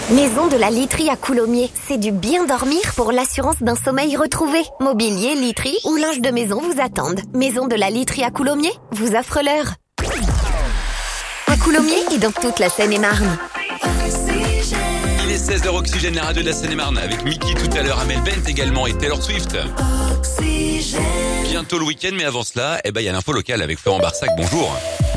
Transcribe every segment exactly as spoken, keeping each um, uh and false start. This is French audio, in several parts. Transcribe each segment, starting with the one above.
Maison de la literie à Coulommiers. C'est du bien dormir pour l'assurance d'un sommeil retrouvé. Mobilier, literie ou linge de maison vous attendent. Maison de la literie à Coulommiers vous offre l'heure. À Coulommiers et dans toute la Seine-et-Marne. Il est seize heures Oxygène, la radio de la Seine-et-Marne, avec Mickey tout à l'heure, Amel Bent également et Taylor Swift. Oxygène. Bientôt le week-end, mais avant cela, eh ben, il y a l'info locale avec Florent Barsac. Bonjour.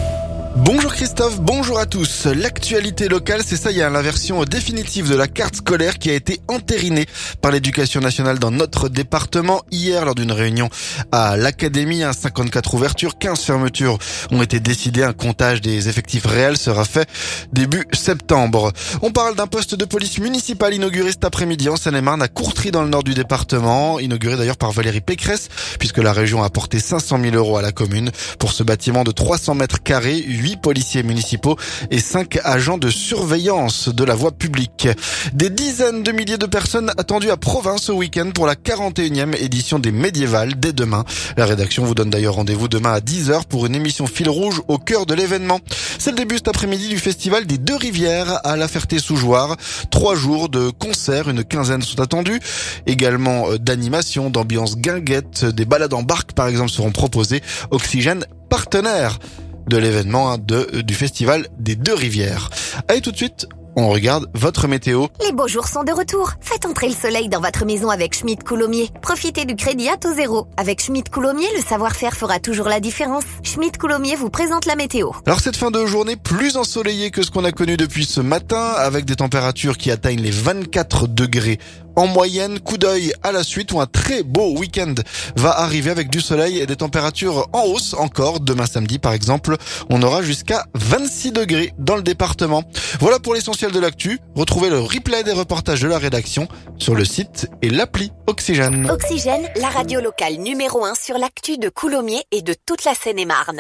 Bonjour Christophe, bonjour à tous. L'actualité locale, c'est ça, il y a la version définitive de la carte scolaire qui a été entérinée par l'éducation nationale dans notre département hier lors d'une réunion à l'académie. cinquante-quatre ouvertures, quinze fermetures ont été décidées. Un comptage des effectifs réels sera fait début septembre. On parle d'un poste de police municipale inauguré cet après-midi en Seine-et-Marne à Courtrai dans le nord du département. Inauguré d'ailleurs par Valérie Pécresse puisque la région a apporté cinq cent mille euros à la commune pour ce bâtiment de trois cents mètres carrés. huit policiers municipaux et cinq agents de surveillance de la voie publique. Des dizaines de milliers de personnes attendues à Provins ce week-end pour la quarante et unième édition des Médiévales dès demain. La rédaction vous donne d'ailleurs rendez-vous demain à dix heures pour une émission fil rouge au cœur de l'événement. C'est le début cet après-midi du festival des Deux Rivières à La Ferté-sous-Jouarre. Trois jours de concerts, une quinzaine sont attendus. Également d'animations, d'ambiance guinguette, des balades en barque par exemple seront proposées. Oxygène partenaire de l'événement hein, de du festival des Deux Rivières. Allez tout de suite, on regarde votre météo. Les beaux jours sont de retour. Faites entrer le soleil dans votre maison avec Schmitt Coulommiers. Profitez du crédit à taux zéro. Avec Schmitt Coulommiers, le savoir-faire fera toujours la différence. Schmitt Coulommiers vous présente la météo. Alors cette fin de journée plus ensoleillée que ce qu'on a connu depuis ce matin, avec des températures qui atteignent les vingt-quatre degrés. En moyenne, coup d'œil à la suite où un très beau week-end va arriver avec du soleil et des températures en hausse encore. Demain samedi par exemple, on aura jusqu'à vingt-six degrés dans le département. Voilà pour l'essentiel de l'actu. Retrouvez le replay des reportages de la rédaction sur le site et l'appli Oxygène. Oxygène, la radio locale numéro un sur l'actu de Coulommiers et de toute la Seine-et-Marne.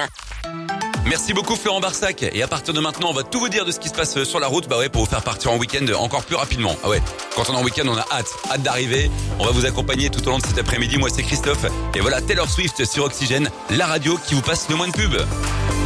Merci beaucoup Florent Barsac. Et à partir de maintenant, on va tout vous dire de ce qui se passe sur la route, bah ouais, pour vous faire partir en week-end encore plus rapidement. Ah ouais, quand on est en week-end, on a hâte, hâte d'arriver. On va vous accompagner tout au long de cet après-midi. Moi, c'est Christophe. Et voilà, Taylor Swift sur Oxygène, la radio qui vous passe le moins de pub.